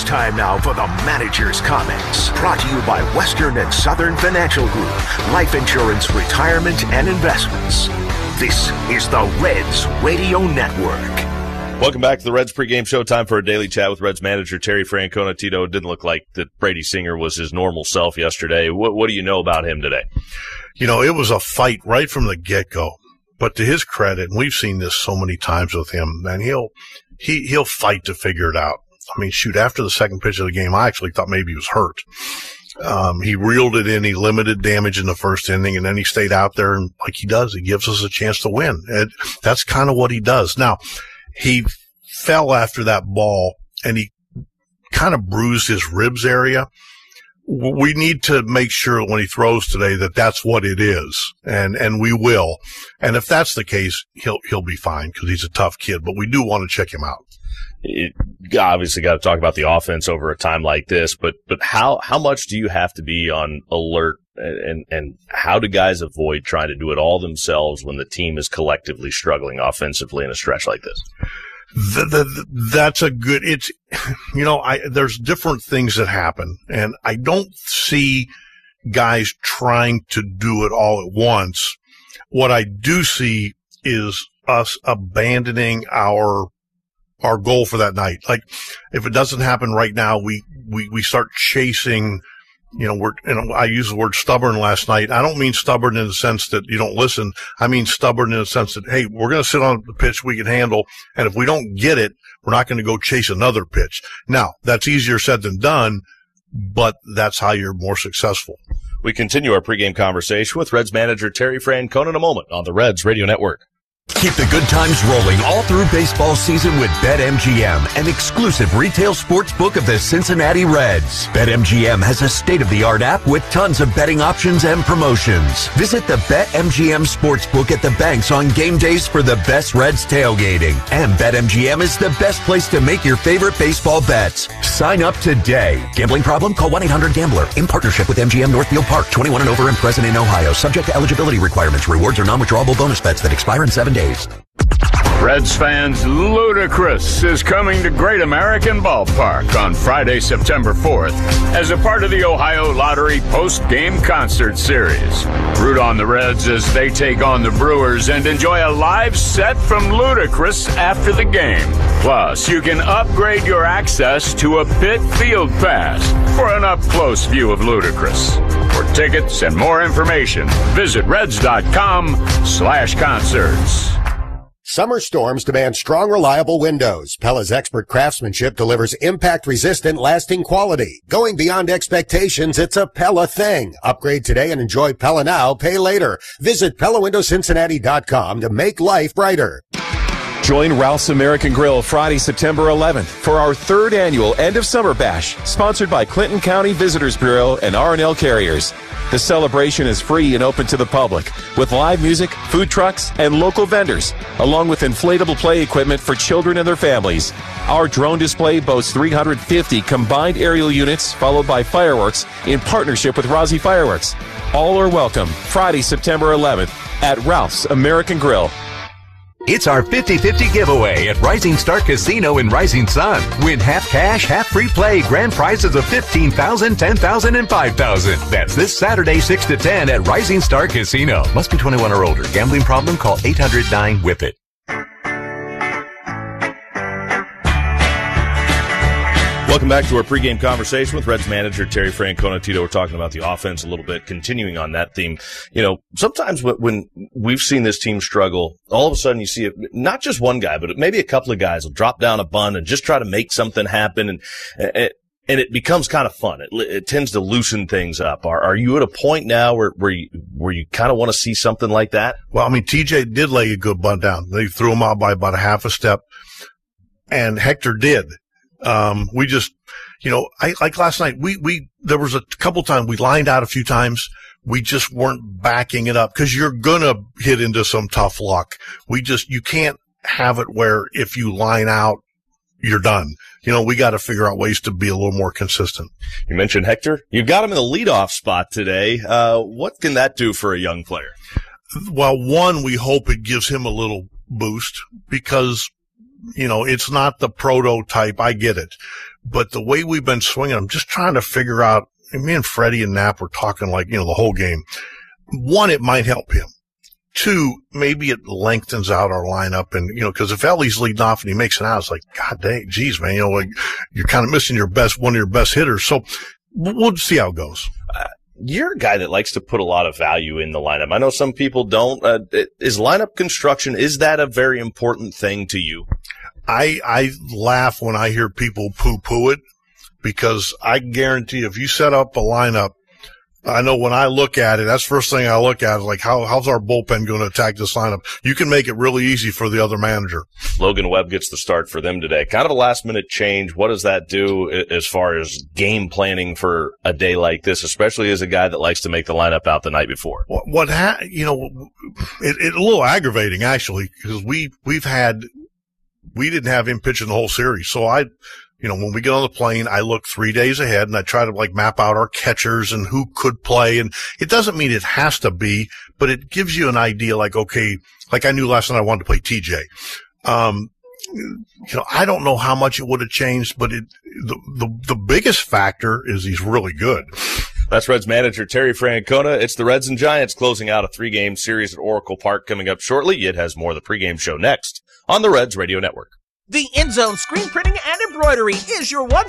time now for the manager's comments. Brought to you by Western and Southern Financial Group. Life insurance, retirement, and investments. This is the Reds Radio Network. Welcome back to the Reds pregame show. Time for a daily chat with Reds manager Terry Francona. Tito, it didn't look like that Brady Singer was his normal self yesterday. What do you know about him today? You know, it was a fight right from the get-go. But to his credit, and we've seen this so many times with him, man, he'll fight to figure it out. I mean, shoot, after the second pitch of the game, I actually thought maybe he was hurt. He reeled it in. He limited damage in the first inning, and then he stayed out there, and like he does, he gives us a chance to win. That's kind of what he does. Now, he fell after that ball, and he kind of bruised his ribs area. We need to make sure when he throws today that that's what it is, and we will. And if that's the case, he'll be fine because he's a tough kid. But we do want to check him out. Obviously, got to talk about the offense over a time like this. But how much do you have to be on alert, and how do guys avoid trying to do it all themselves when the team is collectively struggling offensively in a stretch like this? That's a good, there's different things that happen, and I don't see guys trying to do it all at once. What I do see is us abandoning our goal for that night. Like, if it doesn't happen right now, we start chasing. I used the word stubborn last night. I don't mean stubborn in the sense that you don't listen. I mean stubborn in the sense that, hey, we're going to sit on the pitch we can handle, and if we don't get it, we're not going to go chase another pitch. Now, that's easier said than done, but that's how you're more successful. We continue our pregame conversation with Reds manager Terry Francona in a moment on the Reds Radio Network. Keep the good times rolling all through baseball season with BetMGM, an exclusive retail sports book of the Cincinnati Reds. BetMGM has a state-of-the-art app with tons of betting options and promotions. Visit the BetMGM Sportsbook at the banks on game days for the best Reds tailgating. And BetMGM is the best place to make your favorite baseball bets. Sign up today. Gambling problem? Call 1-800-GAMBLER. In partnership with MGM Northfield Park. 21 and over and present in Ohio. Subject to eligibility requirements. Rewards are non-withdrawable bonus bets that expire in 7 days. Reds fans, Ludacris is coming to Great American Ballpark on Friday, September 4th as a part of the Ohio Lottery post-game concert series. Root on the Reds as they take on the Brewers and enjoy a live set from Ludacris after the game. Plus, you can upgrade your access to a pit field pass for an up-close view of Ludacris. For tickets and more information, visit reds.com/concerts. Summer storms demand strong, reliable windows. Pella's expert craftsmanship delivers impact-resistant, lasting quality. Going beyond expectations, it's a Pella thing. Upgrade today and enjoy Pella now, pay later. Visit PellaWindowsCincinnati.com to make life brighter. Join Ralph's American Grill Friday, September 11th for our third annual End of Summer Bash, sponsored by Clinton County Visitors Bureau and R&L Carriers. The celebration is free and open to the public, with live music, food trucks, and local vendors, along with inflatable play equipment for children and their families. Our drone display boasts 350 combined aerial units, followed by fireworks in partnership with Rossi Fireworks. All are welcome Friday, September 11th at Ralph's American Grill. It's our 50-50 giveaway at Rising Star Casino in Rising Sun. Win half cash, half free play, grand prizes of $15,000, $10,000, and $5,000. That's this Saturday, 6 to 10 at Rising Star Casino. Must be 21 or older. Gambling problem? Call 800-9-WHIP-IT. Welcome back to our pregame conversation with Reds manager Terry Francona. Tito, we're talking about the offense a little bit, continuing on that theme. Sometimes when we've seen this team struggle, all of a sudden you see it, not just one guy, but maybe a couple of guys will drop down a bunt and just try to make something happen, and it becomes kind of fun. It tends to loosen things up. Are you at a point now where you kind of want to see something like that? Well, I mean, TJ did lay a good bunt down. They threw him out by about a half a step, and Hector did. We just, like last night, there was a couple times we lined out a few times. We just weren't backing it up because you're going to hit into some tough luck. You can't have it where if you line out, you're done. We got to figure out ways to be a little more consistent. You mentioned Hector. You've got him in the leadoff spot today. What can that do for a young player? Well, one, we hope it gives him a little boost because it's not the prototype. I get it. but the way we've been swinging, I'm just trying to figure out, and me and Freddie and Knapp were talking like, the whole game. One, it might help him. Two, maybe it lengthens out our lineup and, cause if Ellie's leading off and he makes an out, it's like, God dang, geez, man, like you're kind of missing one of your best hitters. So we'll see how it goes. You're a guy that likes to put a lot of value in the lineup. I know some people don't. Is lineup construction, is that a very important thing to you? I laugh when I hear people poo-poo it because I guarantee if you set up a lineup, I know when I look at it, that's the first thing I look at is like, how's our bullpen going to attack this lineup? You can make it really easy for the other manager. Logan Webb gets the start for them today. Kind of a last minute change. What does that do as far as game planning for a day like this, especially as a guy that likes to make the lineup out the night before? It's a little aggravating actually, because we didn't have him pitching the whole series. So when we get on the plane, I look 3 days ahead and I try to map out our catchers and who could play. And it doesn't mean it has to be, but it gives you an idea okay, I knew last night I wanted to play TJ. I don't know how much it would have changed, but the biggest factor is he's really good. That's Reds manager Terry Francona. It's the Reds and Giants closing out a 3-game series at Oracle Park coming up shortly. It has more of the pregame show next on the Reds Radio Network. The End Zone Screen Printing and Embroidery is your one